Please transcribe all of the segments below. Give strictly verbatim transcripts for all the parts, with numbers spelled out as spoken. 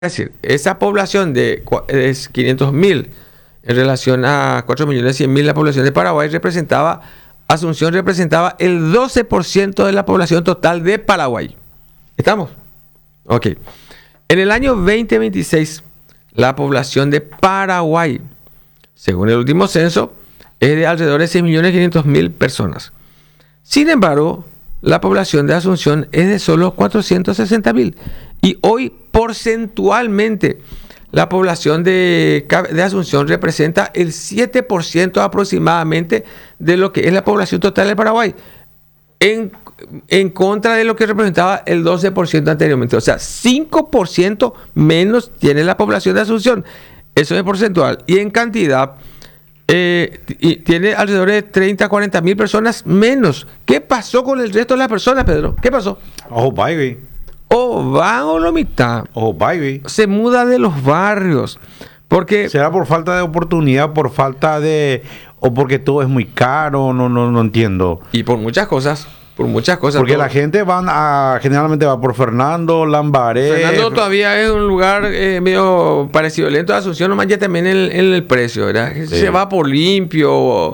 Es decir, esa población de quinientos mil en relación a cuatro millones cien mil, la población de Paraguay representaba, Asunción representaba el doce por ciento de la población total de Paraguay. ¿Estamos? Ok. En el año veinte veintiséis, la población de Paraguay, según el último censo, es de alrededor de seis millones quinientos mil personas. Sin embargo, la población de Asunción es de solo cuatrocientos sesenta mil. Y hoy, porcentualmente, la población de, de Asunción representa el siete por ciento aproximadamente de lo que es la población total de Paraguay, en, en contra de lo que representaba el doce por ciento anteriormente. O sea, cinco por ciento menos tiene la población de Asunción. Eso es porcentual. Y en cantidad, eh, y tiene alrededor de treinta a cuarenta mil personas menos. ¿Qué pasó con el resto de las personas, Pedro? ¿Qué pasó? Oh, baby. O van o la mitad. Oh, baby. Se muda de los barrios. Porque ¿será por falta de oportunidad, por falta de... o porque todo es muy caro? No, no, no entiendo. Y por muchas cosas. Por muchas cosas. Porque todo. La gente van a... generalmente va por Fernando, Lambaré. Fernando todavía es un lugar eh, medio parecido lento a Asunción, nomás ya también en el, en el precio, ¿verdad? Sí. Se va por Limpio,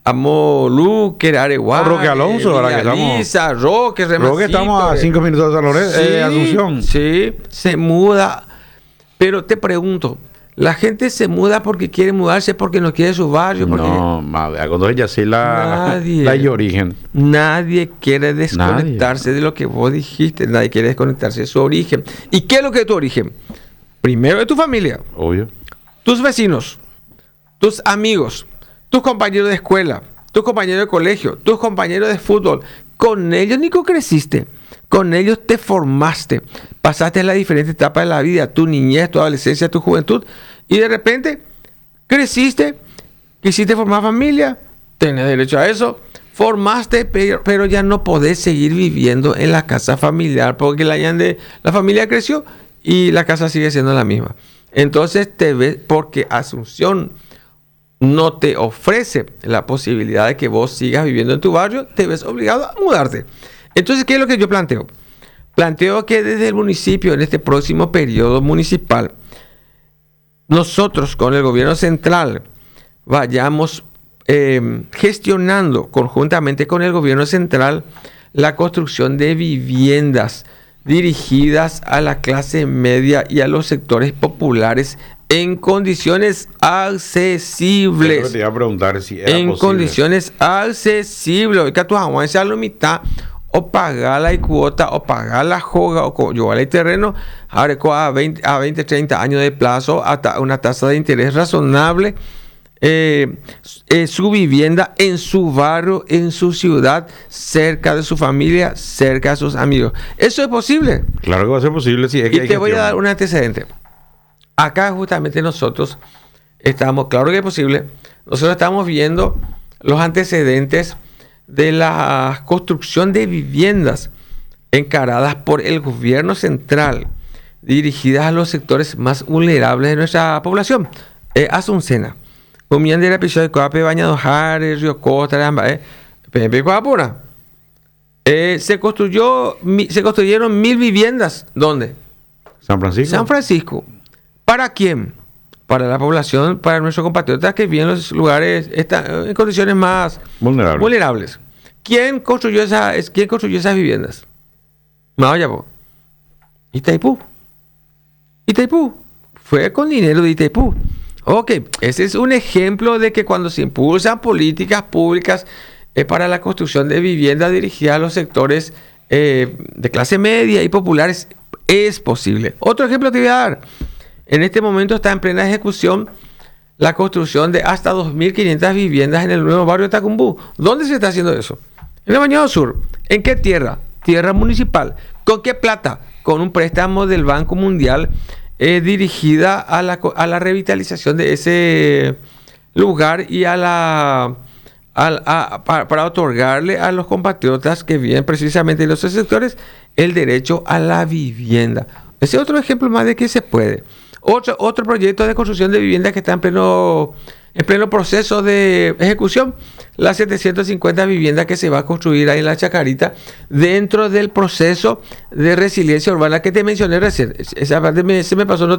Amolú, Areguá, Roque Alonso, eh, ¿verdad? Que estamos, Roque, Remasito, Roque, estamos a cinco minutos de San Lorenzo, sí, eh, Asunción. Sí, se muda. Pero te pregunto, ¿la gente se muda porque quiere mudarse, porque no quiere su barrio? Porque no, madre, cuando ella sí la, nadie, la, la origen. Nadie quiere desconectarse nadie. de lo que vos dijiste. Nadie quiere desconectarse de su origen. ¿Y qué es lo que es tu origen? Primero de tu familia. Obvio. Tus vecinos, tus amigos, tus compañeros de escuela, tus compañeros de colegio, tus compañeros de fútbol. Con ellos ni creciste. Con ellos te formaste. Pasaste las diferentes etapas de la vida. Tu niñez, tu adolescencia, tu juventud. Y de repente creciste. Quisiste formar familia. Tenés derecho a eso. Formaste, pero, pero ya no podés seguir viviendo en la casa familiar. Porque la, de, la familia creció y la casa sigue siendo la misma. Entonces te ves, porque Asunción no te ofrece la posibilidad de que vos sigas viviendo en tu barrio, te ves obligado a mudarte. Entonces, ¿qué es lo que yo planteo? Planteo que desde el municipio, en este próximo periodo municipal, nosotros con el gobierno central vayamos eh, gestionando conjuntamente con el gobierno central la construcción de viviendas dirigidas a la clase media y a los sectores populares en condiciones accesibles. Te iba a preguntar si era en posible. Condiciones accesibles. Que tu aguanza a la mitad o pagar la cuota o pagar la joga o llevar el terreno ahora a veinte, a veinte, treinta años de plazo hasta una tasa de interés razonable. Eh, eh, su vivienda en su barrio, en su ciudad, cerca de su familia, cerca de sus amigos. ¿Eso es posible? Claro que va a ser posible. Sí, es que y te voy a dar un antecedente. Acá justamente nosotros estamos, claro que es posible, nosotros estamos viendo los antecedentes de la construcción de viviendas encaradas por el gobierno central, dirigidas a los sectores más vulnerables de nuestra población. Eh, Asuncena, Unión de la Pichón de Coape, Bañado Jare, Río Costa, eh, P M P Coapura. Eh, se construyó, mi, se construyeron mil viviendas. ¿Dónde? San Francisco. San Francisco. ¿Para quién? Para la población, para nuestros compatriotas que viven en los lugares están en condiciones más vulnerables. vulnerables. ¿Quién construyó, esa, ¿Quién construyó esas viviendas? Mayabo. Itaipú. Itaipú. Fue con dinero de Itaipú. Ok, ese es un ejemplo de que cuando se impulsan políticas públicas eh, para la construcción de viviendas dirigidas a los sectores eh, de clase media y populares, es posible. Otro ejemplo te voy a dar. En este momento está en plena ejecución la construcción de hasta dos mil quinientas viviendas en el nuevo barrio de Tacumbú. ¿Dónde se está haciendo eso? En el Bañado Sur. ¿En qué tierra? Tierra municipal. ¿Con qué plata? Con un préstamo del Banco Mundial eh, dirigida a la, a la revitalización de ese lugar y a la a, a, para, para otorgarle a los compatriotas que viven precisamente en esos sectores el derecho a la vivienda. Ese es otro ejemplo más de que se puede. Otro, otro proyecto de construcción de viviendas que está en pleno, en pleno proceso de ejecución, las setecientas cincuenta viviendas que se va a construir ahí en la Chacarita, dentro del proceso de resiliencia urbana que te mencioné recién. Esa parte me, se me pasó, no